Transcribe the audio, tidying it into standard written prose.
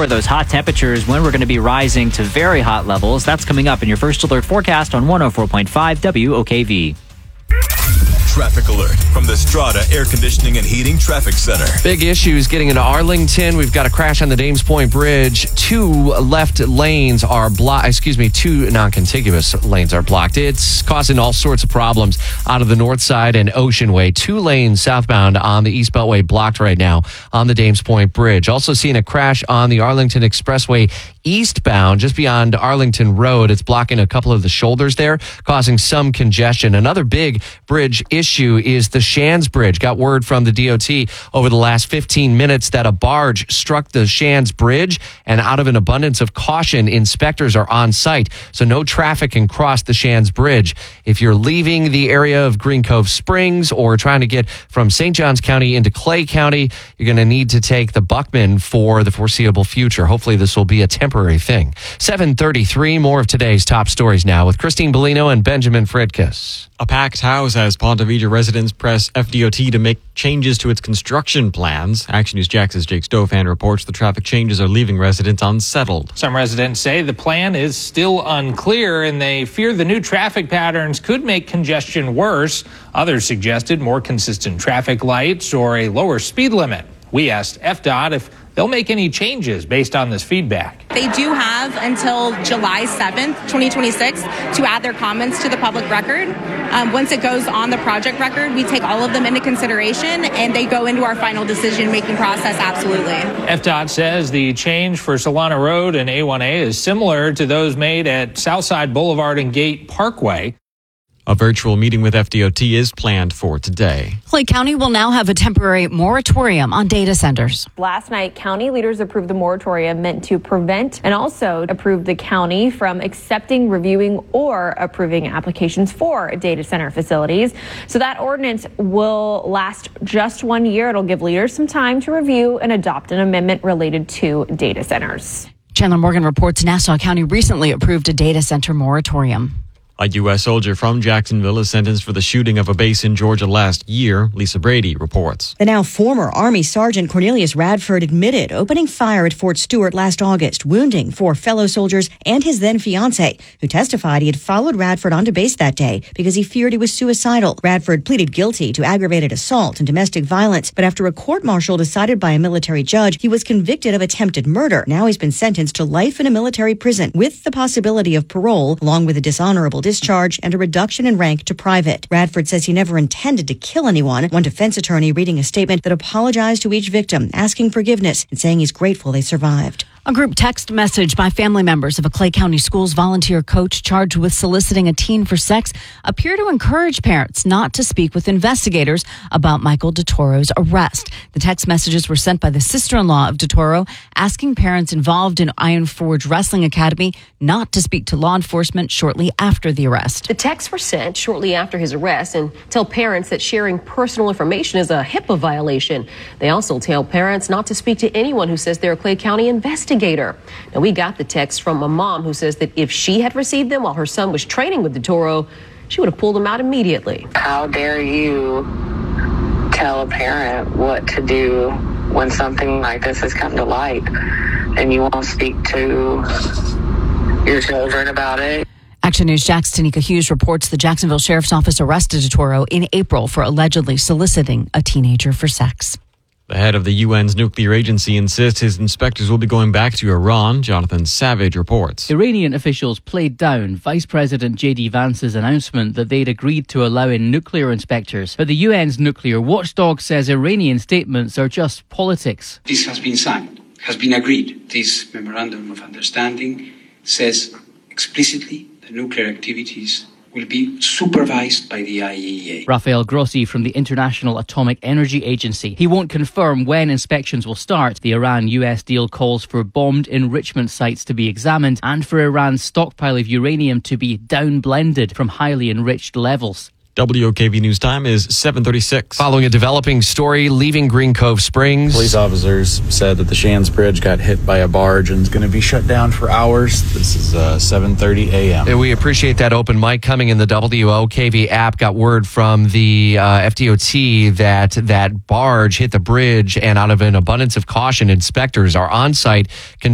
hour, those hot temperatures, when we're going to be rising to very hot levels. That's coming up in your First Alert forecast on 104.5 WOKV. Traffic alert from the Strata Air Conditioning and Heating Traffic Center. Big issues getting into Arlington. We've got a crash on the Dames Point Bridge. Two non-contiguous lanes are blocked. It's causing all sorts of problems out of the north side and Ocean Way. 2 lanes southbound on the East Beltway blocked right now on the Dames Point Bridge. Also seeing a crash on the Arlington Expressway eastbound, just beyond Arlington Road. It's blocking a couple of the shoulders there, causing some congestion. Another big bridge issue is the Shands Bridge. Got word from the DOT over the last 15 minutes that a barge struck the Shands Bridge, and out of an abundance of caution, inspectors are on site, so no traffic can cross the Shands Bridge. If you're leaving the area of Green Cove Springs or trying to get from St. Johns County into Clay County, you're going to need to take the Buckman for the foreseeable future. Hopefully this will be a temporary thing. 7:33, more of today's top stories now with Christine Bellino and Benjamin Fridkes. A packed house as Ponte Vedra residents press FDOT to make changes to its construction plans. Action News Jax's Jake Stofan reports the traffic changes are leaving residents unsettled. Some residents say the plan is still unclear and they fear the new traffic patterns could make congestion worse. Others suggested more consistent traffic lights or a lower speed limit. We asked FDOT if they'll make any changes based on this feedback. They do have until July 7th, 2026 to add their comments to the public record. Once it goes on the project record, we take all of them into consideration and they go into our final decision-making process, absolutely. FDOT says the change for Solana Road and A1A is similar to those made at Southside Boulevard and Gate Parkway. A virtual meeting with FDOT is planned for today. Clay County will now have a temporary moratorium on data centers. Last night, county leaders approved the moratorium meant to prevent and also approved the county from accepting, reviewing, or approving applications for data center facilities. So that ordinance will last just 1 year. It'll give leaders some time to review and adopt an amendment related to data centers. Chandler Morgan reports Nassau County recently approved a data center moratorium. A U.S. soldier from Jacksonville is sentenced for the shooting of a base in Georgia last year. Lisa Brady reports. The now former Army Sergeant Cornelius Radford admitted opening fire at Fort Stewart last August, wounding 4 fellow soldiers and his then fiancée, who testified he had followed Radford onto base that day because he feared he was suicidal. Radford pleaded guilty to aggravated assault and domestic violence, but after a court-martial decided by a military judge, he was convicted of attempted murder. Now he's been sentenced to life in a military prison with the possibility of parole, along with a dishonorable discharge and a reduction in rank to private. Radford says he never intended to kill anyone. One defense attorney reading a statement that apologized to each victim, asking forgiveness and saying he's grateful they survived. A group text message by family members of a Clay County Schools volunteer coach charged with soliciting a teen for sex appear to encourage parents not to speak with investigators about Michael DeToro's arrest. The text messages were sent by the sister-in-law of DeToro, asking parents involved in Iron Forge Wrestling Academy not to speak to law enforcement shortly after the arrest. The texts were sent shortly after his arrest and tell parents that sharing personal information is a HIPAA violation. They also tell parents not to speak to anyone who says they're a Clay County investigator. Now, we got the text from a mom who says that if she had received them while her son was training with DeToro, she would have pulled them out immediately. How dare you tell a parent what to do when something like this has come to light and you won't speak to your children about it? Action News Jack's Tanika Hughes reports the Jacksonville Sheriff's Office arrested DeToro in April for allegedly soliciting a teenager for sex. The head of the UN's nuclear agency insists his inspectors will be going back to Iran. Jonathan Savage reports. Iranian officials played down Vice President J.D. Vance's announcement that they'd agreed to allow in nuclear inspectors. But the UN's nuclear watchdog says Iranian statements are just politics. This has been signed, has been agreed. This memorandum of understanding says explicitly that nuclear activities will be supervised by the IAEA. Rafael Grossi from the International Atomic Energy Agency. He won't confirm when inspections will start. The Iran-US deal calls for bombed enrichment sites to be examined and for Iran's stockpile of uranium to be downblended from highly enriched levels. WOKV News Time is 7:36. Following a developing story leaving Green Cove Springs. Police officers said that the Shands Bridge got hit by a barge and is going to be shut down for hours. This is 7:30 a.m. And we appreciate that open mic coming in the WOKV app. Got word from the FDOT that barge hit the bridge, and out of an abundance of caution, inspectors are on site